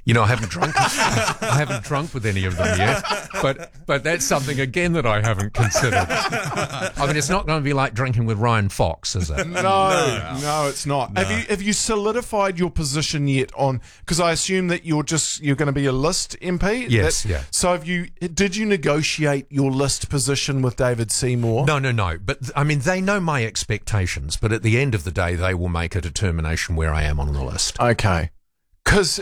You know, I haven't drunk with any of them yet, but that's something again that I haven't considered. I mean, it's not going to be like drinking with Ryan Fox, is it? No, it's not. No. Have you solidified your position yet on? Because I assume that you're going to be a list MP. Yes, yeah. So did you negotiate your list position with David Seymour? No. But I mean, they know my expectations. But at the end of the day, they will make a determination where I am on the list. Okay. Because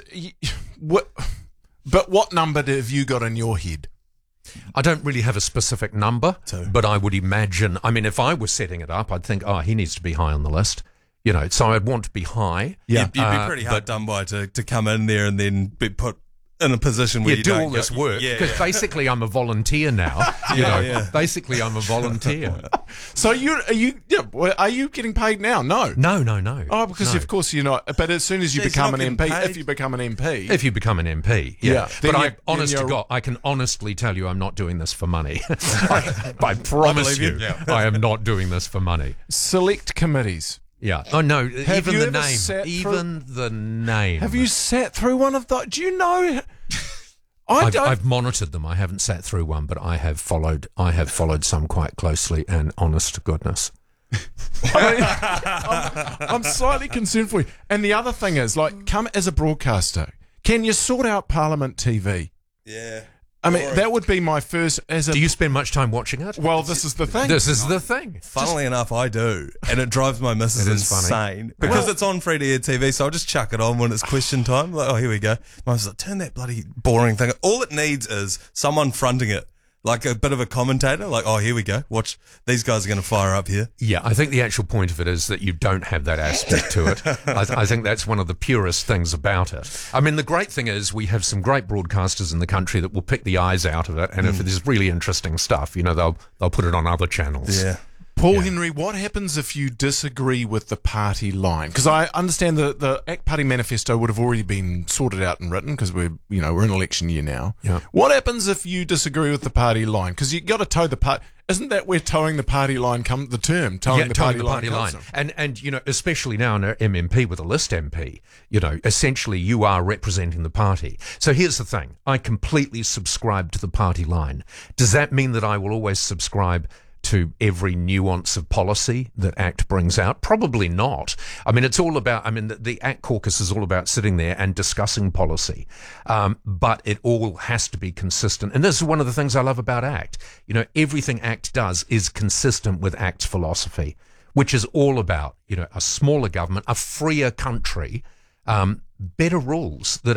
what number have you got in your head? I don't really have a specific number, but I would imagine, I mean, if I was setting it up, I'd think, he needs to be high on the list. You know, so I'd want to be high. Yeah. You'd be pretty hard done by to come in there and then be put in a position where you do don't all this work. Because basically I'm a volunteer now. Basically I'm a volunteer. So are you getting paid now? No. No. Oh, because of course you're not. But as soon as you become an MP, if you become an MP, But I can honestly tell you I'm not doing this for money. I promise you, I am not doing this for money. Select committees. Yeah. Oh no. Even the name. Have you sat through one of those? Do you know? I've monitored them. I haven't sat through one, but I have followed some quite closely. And honest to goodness, I'm slightly concerned for you. And the other thing is, come as a broadcaster, can you sort out Parliament TV? Yeah. I mean, that would be my first. Do you spend much time watching it? Well, this is the thing. Funnily enough, I do, and it drives my missus insane because it's on free-to-air TV. So I'll just chuck it on when it's question time. Like, here we go. My missus like, turn that bloody boring thing. All it needs is someone fronting it, like a bit of a commentator. Like, here we go. Watch, these guys are going to fire up here. Yeah, I think the actual point of it is that you don't have that aspect to it. I think that's one of the purest things about it. I mean, the great thing is we have some great broadcasters in the country that will pick the eyes out of it, and if there's really interesting stuff, they'll put it on other channels. Yeah. Paul Henry, what happens if you disagree with the party line? Because I understand the ACT Party manifesto would have already been sorted out and written because we're in election year now. Yeah. What happens if you disagree with the party line? Because you got to toe the party. Isn't that where towing the party line comes? The term towing the party line. And especially now in an MMP with a list MP, essentially you are representing the party. So here's the thing: I completely subscribe to the party line. Does that mean that I will always subscribe to every nuance of policy that ACT brings out? Probably not. I mean, it's all about, the ACT caucus is all about sitting there and discussing policy. But it all has to be consistent. And this is one of the things I love about ACT. Everything ACT does is consistent with ACT's philosophy, which is all about, a smaller government, a freer country, better rules that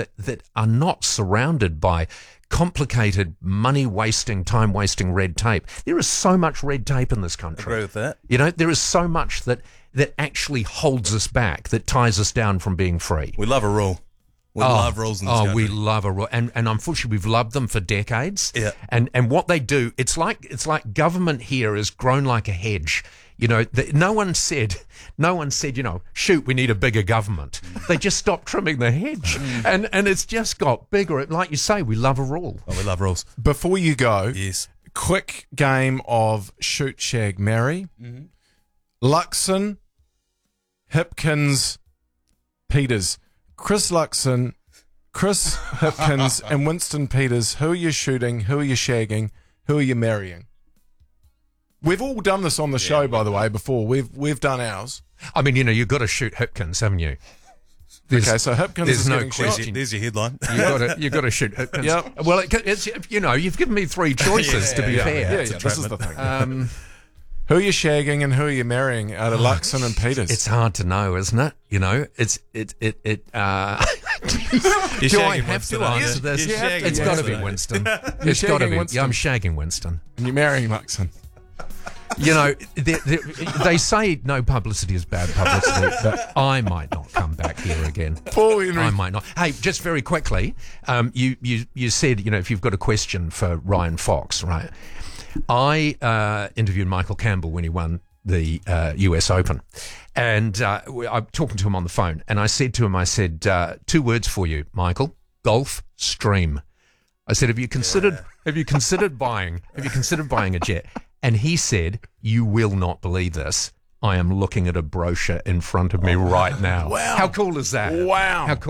are not surrounded by complicated, money-wasting, time-wasting red tape. There is so much red tape in this country. I agree with that. There is so much that actually holds us back, that ties us down from being free. We love a rule. We love rules in this country. We love a rule. And unfortunately, we've loved them for decades. Yeah. And what they do, it's like government here has grown like a hedge. No one said, shoot, we need a bigger government. They just stopped trimming the hedge. And it's just got bigger. Like you say, we love a rule. Oh, we love rules. Before you go, yes, quick game of shoot, shag, marry. Mm-hmm. Luxon, Hipkins, Peters. Chris Luxon, Chris Hipkins, and Winston Peters. Who are you shooting? Who are you shagging? Who are you marrying? We've all done this on the show, by the way, before. We've done ours. I mean, you've got to shoot Hipkins, haven't you? So Hipkins is no getting question. shot. There's your headline. You've got to shoot Hipkins. Yep. Well, it's you've given me three choices, to be fair. Yeah, this is the thing. Who are you shagging and who are you marrying out of Luxon and Peters? It's hard to know, isn't it? Do I have to answer this? It's got to be Winston. It's got to be. Yeah, I'm shagging Winston. And you're marrying Luxon. They say no publicity is bad publicity, but I might not come back here again. Paul Henry. I might not. Hey, just very quickly, you said, if you've got a question for Ryan Fox, right? I interviewed Michael Campbell when he won the US Open, and I'm talking to him on the phone, and I said to him, 2 words for you, Michael: Gulf Stream. I said, have you considered buying a jet? And he said, you will not believe this, I am looking at a brochure in front of me right now. Wow. How cool is that? Wow. How cool.